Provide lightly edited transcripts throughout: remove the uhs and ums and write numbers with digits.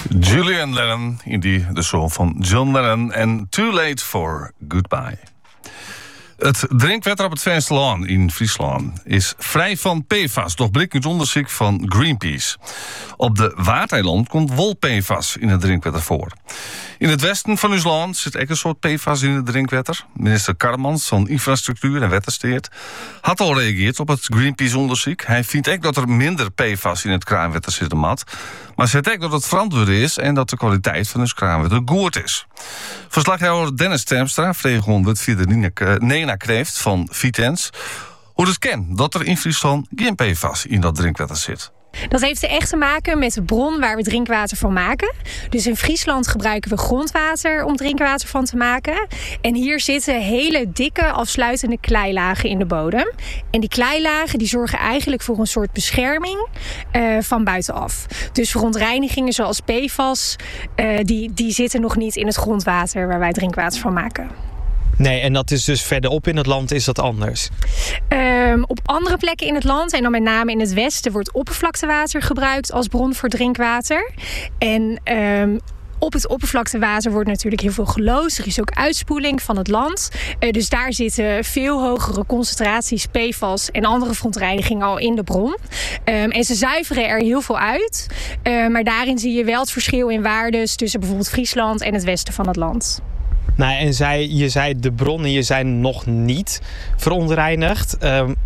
Julian Lennon, de zoon van John Lennon en Too Late for Goodbye. Het drinkwater op het Veenslaan in Friesland is vrij van PFAS, doch blijkt uit onderzoek van Greenpeace. Op de Waardeiland komt wol PFAS in het drinkwater voor. In het westen van ons land zit ook een soort PFAS in het drinkwater. Minister Karremans van Infrastructuur en Wettersteert had al gereageerd op het Greenpeace-onderzoek. Hij vindt ook dat er minder PFAS in het kraanwater zit, maar zegt ook dat het verantwoord is en dat de kwaliteit van het kraanwater goed is. Verslaggever Dennis Terpstra vreeg onder Nena Kreeft van Vitens hoe het kan dat er in Friesland geen PFAS in dat drinkwater zit. Dat heeft echt te maken met de bron waar we drinkwater van maken. Dus in Friesland gebruiken we grondwater om drinkwater van te maken. En hier zitten hele dikke afsluitende kleilagen in de bodem. En die kleilagen die zorgen eigenlijk voor een soort bescherming van buitenaf. Dus verontreinigingen zoals PFAS, die zitten nog niet in het grondwater waar wij drinkwater van maken. Nee, en dat is dus verderop in het land is dat anders? Op andere plekken in het land, en dan met name in het westen, wordt oppervlaktewater gebruikt als bron voor drinkwater. En op het oppervlaktewater wordt natuurlijk heel veel geloosd. Er is ook uitspoeling van het land. Dus daar zitten veel hogere concentraties PFAS en andere verontreinigingen al in de bron. En ze zuiveren er heel veel uit. Maar daarin zie je wel het verschil in waardes tussen bijvoorbeeld Friesland en het westen van het land. Nou, en je zei de bronnen zijn nog niet verontreinigd.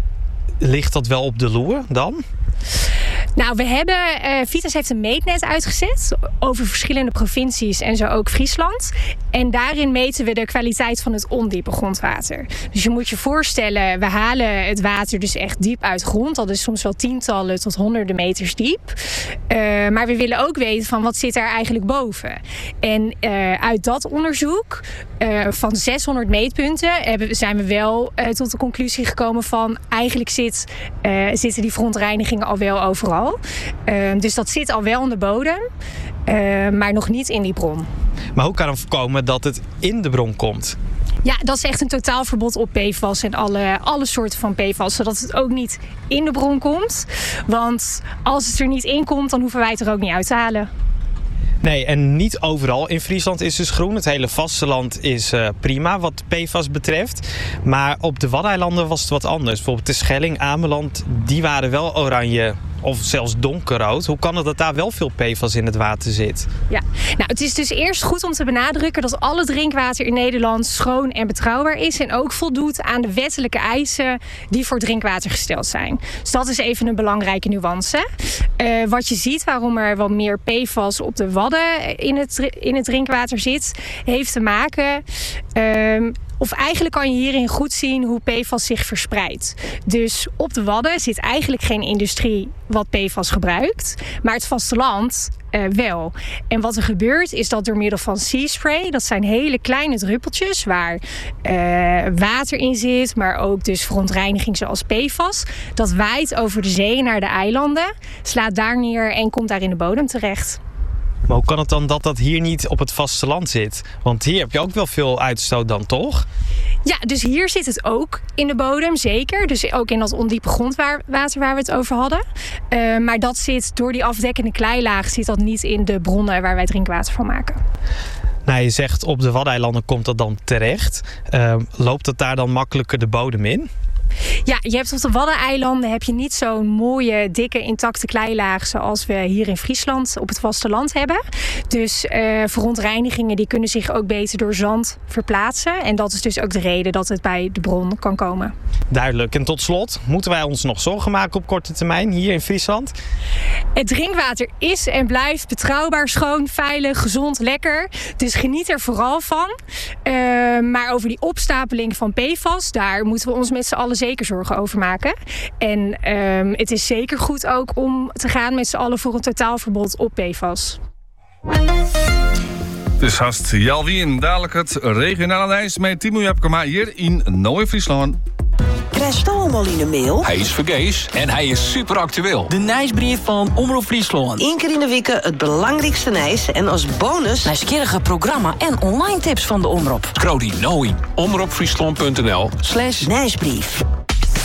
Ligt dat wel op de loer dan? Nou, we hebben... Vitens heeft een meetnet uitgezet over verschillende provincies en zo ook Friesland. En daarin meten we de kwaliteit van het ondiepe grondwater. Dus je moet je voorstellen, we halen het water dus echt diep uit de grond. Dat is soms wel tientallen tot honderden meters diep. Maar we willen ook weten van wat zit daar eigenlijk boven. En uit dat onderzoek van 600 meetpunten zijn we wel tot de conclusie gekomen van eigenlijk zitten die verontreinigingen al wel overal. Dus dat zit al wel in de bodem, maar nog niet in die bron. Maar hoe kan het voorkomen dat het in de bron komt? Ja, dat is echt een totaalverbod op PFAS en alle soorten van PFAS, zodat het ook niet in de bron komt. Want als het er niet in komt, dan hoeven wij het er ook niet uit te halen. Nee, en niet overal in Friesland is dus groen. Het hele vasteland is prima wat PFAS betreft. Maar op de Waddeneilanden was het wat anders. Bijvoorbeeld de Schelling, Ameland, die waren wel oranje of zelfs donkerrood. Hoe kan het dat daar wel veel PFAS in het water zit? Ja, nou, het is dus eerst goed om te benadrukken dat alle drinkwater in Nederland schoon en betrouwbaar is en ook voldoet aan de wettelijke eisen die voor drinkwater gesteld zijn. Dus dat is even een belangrijke nuance. Wat je ziet waarom er wat meer PFAS op de Wadden in het drinkwater zit, heeft te maken... Of eigenlijk kan je hierin goed zien hoe PFAS zich verspreidt. Dus op de Wadden zit eigenlijk geen industrie wat PFAS gebruikt. Maar het vasteland wel. En wat er gebeurt is dat door middel van sea spray... dat zijn hele kleine druppeltjes waar water in zit... maar ook dus verontreiniging zoals PFAS... dat waait over de zee naar de eilanden, slaat daar neer en komt daar in de bodem terecht. Maar hoe kan het dan dat hier niet op het vasteland zit? Want hier heb je ook wel veel uitstoot dan, toch? Ja, dus hier zit het ook in de bodem, zeker. Dus ook in dat ondiepe grondwater waar we het over hadden. Maar dat zit door die afdekkende kleilaag zit dat niet in de bronnen waar wij drinkwater van maken. Nou, je zegt op de Waddeneilanden komt dat dan terecht. Loopt dat daar dan makkelijker de bodem in? Ja, je hebt op de Waddeneilanden heb je niet zo'n mooie, dikke, intacte kleilaag zoals we hier in Friesland op het vasteland hebben. Dus verontreinigingen die kunnen zich ook beter door zand verplaatsen. En dat is dus ook de reden dat het bij de bron kan komen. Duidelijk. En tot slot, moeten wij ons nog zorgen maken op korte termijn hier in Friesland? Het drinkwater is en blijft betrouwbaar, schoon, veilig, gezond, lekker. Dus geniet er vooral van. Maar over die opstapeling van PFAS, daar moeten we ons met z'n allen zeker zorgen over maken. En het is zeker goed ook om te gaan met z'n allen voor een totaalverbod op PFAS. Het is haast Jalwien. Dadelijk het regionale nieuws met Timo Jepkema hier in Noord-Friesland. Krijg je hem al in de mail? Hij is vergees en hij is super actueel. De nieuwsbrief van Omroep Friesland. Eén keer in de week het belangrijkste nieuws. En als bonus nieuwsgierige programma en online tips van de omroep. Scroll die nou in omroepfriesland.nl/nieuwsbrief.